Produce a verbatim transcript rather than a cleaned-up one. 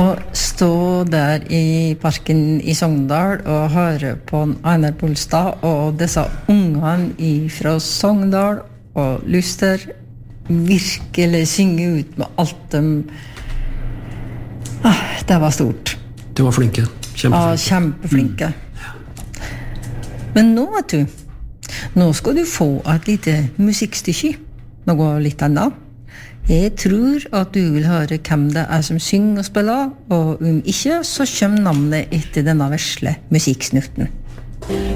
stå der i parken i Sogndal og høre på Einar Bolstad og disse ungene fra Sogndal og Luster virkelig synge ut med alt de ah, det var stort. Du var flinke, kjempeflinke. Ja, kjempeflinke. Mm. Men nå vet du, nå skal du få et lite musikkstykke, noe litt annet. Jeg tror at du vil høre hvem det er som synger og spiller, og om ikke, så kommer navnet etter denne vesle musikksnutten.